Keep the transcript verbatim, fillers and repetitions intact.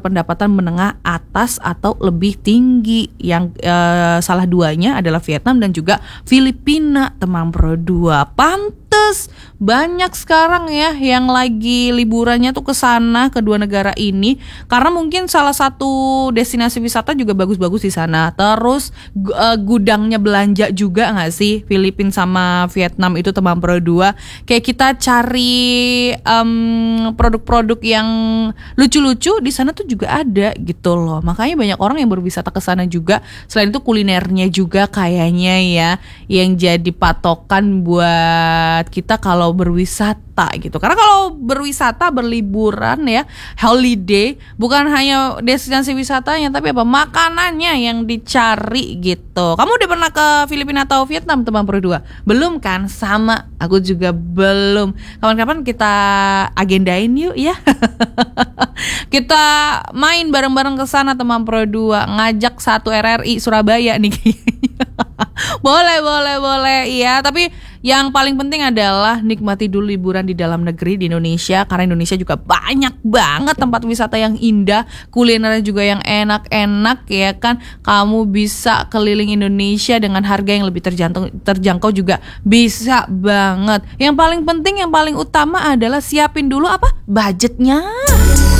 berpendapatan menengah atas atau lebih tinggi. Yang uh, salah duanya adalah Vietnam dan juga Filipina, teman Pro dua. Pantes banyak sekarang ya yang lagi liburannya tuh ke sana, kedua negara ini, karena mungkin salah satu destinasi wisata juga bagus-bagus di sana. Terus uh, gudangnya belanja juga nggak sih Filipina sama Vietnam itu, teman Pro dua. Kayak kita cari um, produk-produk yang lucu-lucu di sana tuh juga ada gitu loh. Makanya banyak orang yang berwisata ke sana juga. Selain itu kulinernya juga kayaknya ya yang jadi patokan buat kita kalau berwisata gitu. Karena kalau berwisata, berliburan ya, holiday, bukan hanya destinasi wisatanya tapi apa, makanannya yang dicari gitu. Kamu udah pernah ke Filipina atau Vietnam, teman Pro dua? Belum kan? Sama, aku juga belum. Kapan-kapan kita agendain yuk ya. Kita main bareng-bareng ke sana, teman Pro dua, ngajak satu R R I Surabaya nih. Boleh, boleh, boleh. Iya, tapi yang paling penting adalah nikmati dulu liburan di dalam negeri di Indonesia, karena Indonesia juga banyak banget tempat wisata yang indah, kulinernya juga yang enak-enak ya kan. Kamu bisa keliling Indonesia dengan harga yang lebih terjangkau, terjangkau juga bisa banget. Yang paling penting, yang paling utama adalah siapin dulu apa? Budgetnya.